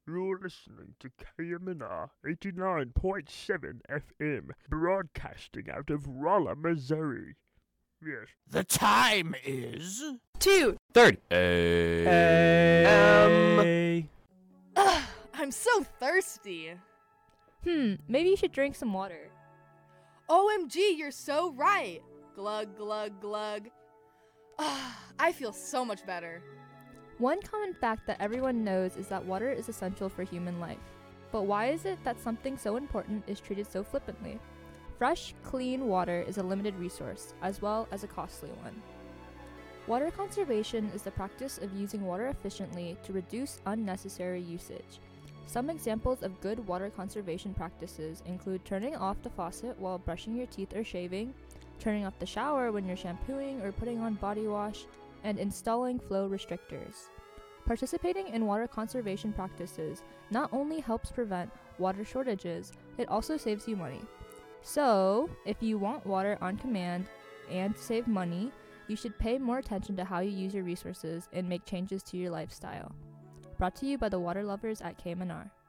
You're listening to KMNR 89.7 FM, broadcasting out of Rolla, Missouri. Yes. The time is 2:30 a.m. Ugh, I'm so thirsty. Maybe you should drink some water. OMG, you're so right. Glug, glug, glug. I feel so much better. One common fact that everyone knows is that water is essential for human life. But why is it that something so important is treated so flippantly? Fresh, clean water is a limited resource, as well as a costly one. Water conservation is the practice of using water efficiently to reduce unnecessary usage. Some examples of good water conservation practices include turning off the faucet while brushing your teeth or shaving, turning off the shower when you're shampooing or putting on body wash, and installing flow restrictors. Participating in water conservation practices not only helps prevent water shortages, it also saves you money. So, if you want water on command and save money, you should pay more attention to how you use your resources and make changes to your lifestyle. Brought to you by the water lovers at KMNR.